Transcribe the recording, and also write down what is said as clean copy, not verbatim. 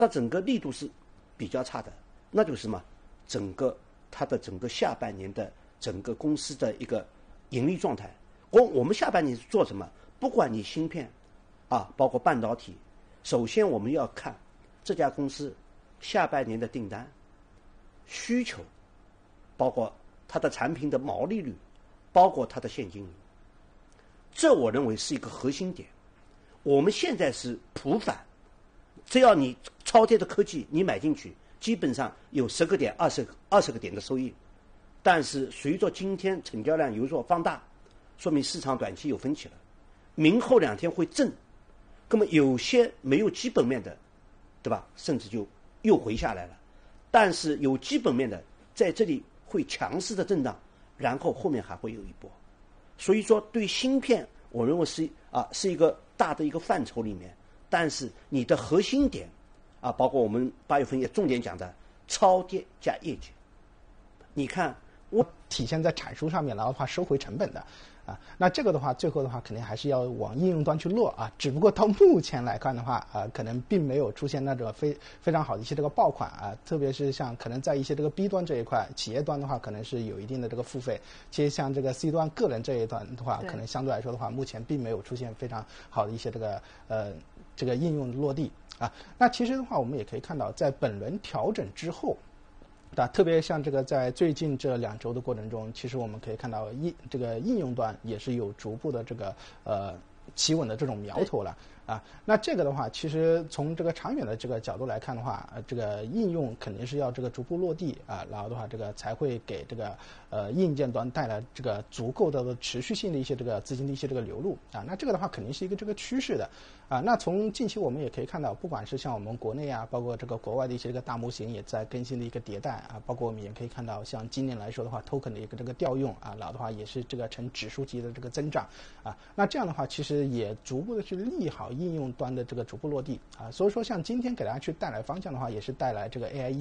那整个力度是比较差的，那就是什么？它的整个下半年的整个公司的一个盈利状态。我们下半年是做什么？不管你芯片包括半导体，首先我们要看这家公司下半年的订单、需求，包括它的产品的毛利率，包括它的现金流。这我认为是一个核心点。我们现在是普反，只要你超跌的科技你买进去，基本上有10个点、20个点的收益。但是随着今天成交量有所放大，说明市场短期有分歧了，明后2天会震，那么有些没有基本面的，对吧？甚至就又回下来了。但是有基本面的在这里会强势的震荡，然后后面还会有一波。所以说对芯片我认为是一个大的一个范畴里面，但是你的核心点包括我们8月份也重点讲的超跌加业绩，你看我体现在产出上面，然后的话收回成本的那这个的话最后的话肯定还是要往应用端去落只不过到目前来看的话可能并没有出现那种非常好的一些这个爆款特别是像可能在一些这个 B 端这一块，企业端的话可能是有一定的这个付费，其实像这个 C 端个人这一端的话，可能相对来说的话目前并没有出现非常好的一些这个应用落地那其实的话我们也可以看到，在本轮调整之后特别像这个在最近这2周的过程中，其实我们可以看到这个应用端也是有逐步的这个企稳的这种苗头了那这个的话，其实从这个长远的这个角度来看的话这个应用肯定是要这个逐步落地然后的话这个才会给这个硬件端带来这个足够的持续性的一些这个资金的一些这个流入那这个的话肯定是一个这个趋势的那从近期我们也可以看到，不管是像我们国内包括这个国外的一些这个大模型也在更新的一个迭代包括我们也可以看到，像今年来说的话 ，token 的一个这个调用然后的话也是这个呈指数级的这个增长那这样的话其实也逐步的去利好应用端的这个逐步落地所以说像今天给大家去带来方向的话，也是带来这个 AI